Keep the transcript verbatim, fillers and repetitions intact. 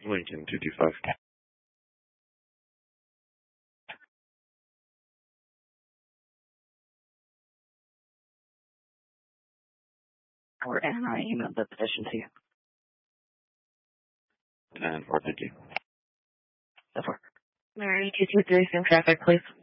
Lincoln two two five. Or and I emailed the petition to you. And or did you? So far. Mary, two two three, same traffic, please.